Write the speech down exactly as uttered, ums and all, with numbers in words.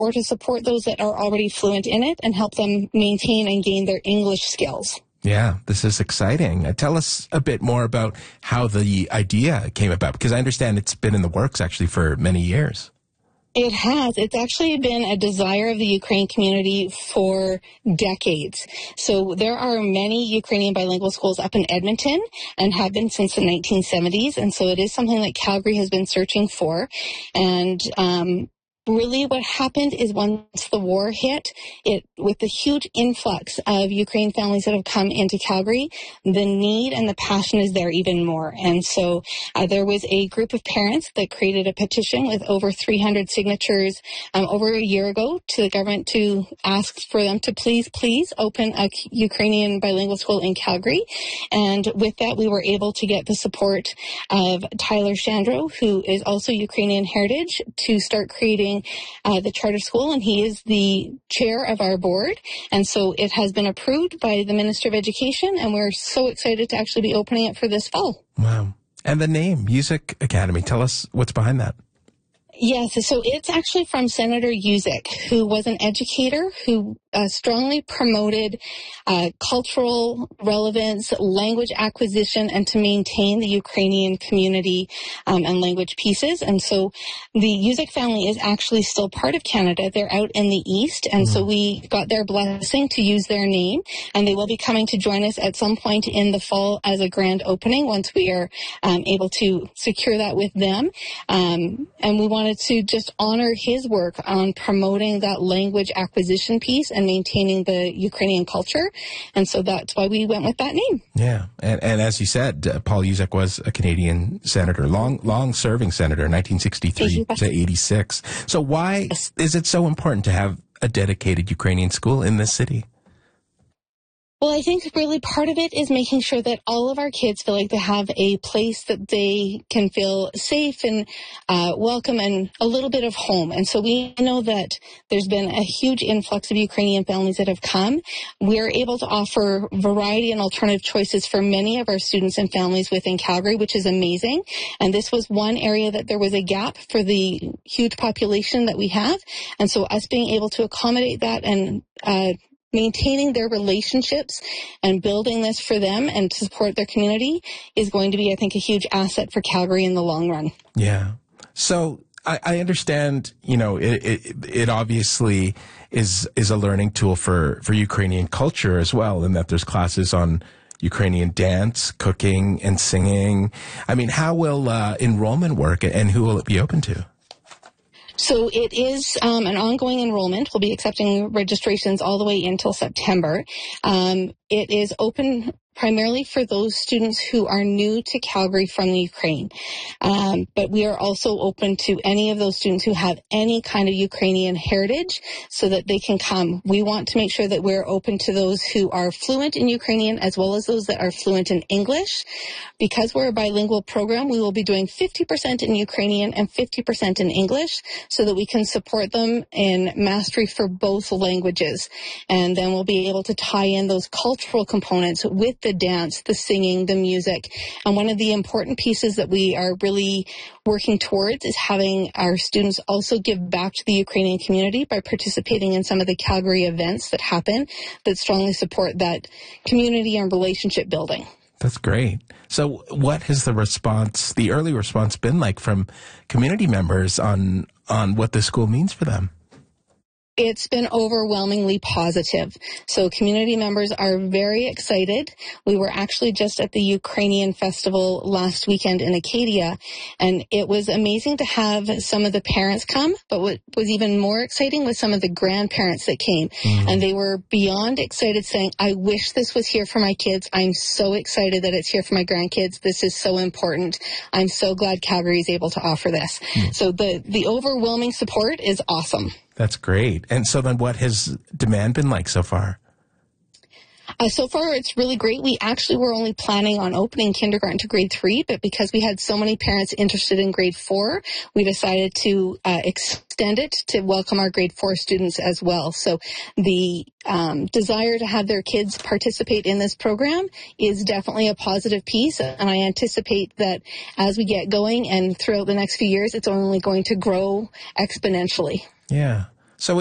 or to support those that are already fluent in it and help them maintain and gain their English skills. Yeah, this is exciting. Uh, tell us a bit more about how the idea came about, because I understand it's been in the works actually for many years. It has. It's actually been a desire of the Ukrainian community for decades. So there are many Ukrainian bilingual schools up in Edmonton and have been since the nineteen seventies. And so it is something that Calgary has been searching for. And um, really what happened is once the war hit, it with the huge influx of Ukrainian families that have come into Calgary, the need and the passion is there even more. And so uh, there was a group of parents that created a petition with over three hundred signatures um, over a year ago to the government to ask for them to please, please open a Ukrainian bilingual school in Calgary. And with that, we were able to get the support of Tyler Shandro, who is also Ukrainian heritage, to start creating Uh, the charter school, and he is the chair of our board. And so it has been approved by the Minister of Education, and we're so excited to actually be opening it for this fall. Wow. And the name, Music Academy, tell us what's behind that. Yes, so it's actually from Senator Yuzek, who was an educator who uh, strongly promoted uh, cultural relevance, language acquisition, and to maintain the Ukrainian community um, and language pieces. And so the Yuzek family is actually still part of Canada. They're out in the East, and mm-hmm. so we got their blessing to use their name, and they will be coming to join us at some point in the fall as a grand opening once we are um, able to secure that with them. Um, and we wanted to just honor his work on promoting that language acquisition piece and maintaining the Ukrainian culture. And so that's why we went with that name. Yeah. And, and as you said, uh, Paul Yuzek was a Canadian senator, long, long serving senator, nineteen sixty-three to eighty-six. So why yes. is it so important to have a dedicated Ukrainian school in this city? Well, I think really part of it is making sure that all of our kids feel like they have a place that they can feel safe and uh, welcome and a little bit of home. And so we know that there's been a huge influx of Ukrainian families that have come. We're able to offer variety and alternative choices for many of our students and families within Calgary, which is amazing. And this was one area that there was a gap for the huge population that we have. And so us being able to accommodate that and uh maintaining their relationships and building this for them and to support their community is going to be, I think, a huge asset for Calgary in the long run. Yeah. So I, I understand, you know, it, it, it obviously is is a learning tool for, for Ukrainian culture as well, in that there's classes on Ukrainian dance, cooking, and singing. I mean, how will uh, enrollment work, and who will it be open to? So it is um, an ongoing enrollment. We'll be accepting registrations all the way until September. Um, it is open primarily for those students who are new to Calgary from the Ukraine. Um, but we are also open to any of those students who have any kind of Ukrainian heritage so that they can come. We want to make sure that we're open to those who are fluent in Ukrainian as well as those that are fluent in English. Because we're a bilingual program, we will be doing fifty percent in Ukrainian and fifty percent in English so that we can support them in mastery for both languages. And then we'll be able to tie in those cultural components with the dance, the singing, the music. And one of the important pieces that we are really working towards is having our students also give back to the Ukrainian community by participating in some of the Calgary events that happen that strongly support that community and relationship building. That's great. So what has the response, the early response been like from community members on on what the school means for them? It's been overwhelmingly positive. So community members are very excited. We were actually just at the Ukrainian Festival last weekend in Acadia, and it was amazing to have some of the parents come, but what was even more exciting was some of the grandparents that came. Mm-hmm. And they were beyond excited, saying, I wish this was here for my kids. I'm so excited that it's here for my grandkids. This is so important. I'm so glad Calgary is able to offer this. Mm-hmm. So the, the overwhelming support is awesome. That's great. And so then what has demand been like so far? Uh, so far, it's really great. We actually were only planning on opening kindergarten to grade three, but because we had so many parents interested in grade four, we decided to uh, extend it to welcome our grade four students as well. So the um, desire to have their kids participate in this program is definitely a positive piece, and I anticipate that as we get going and throughout the next few years, it's only going to grow exponentially. Yeah.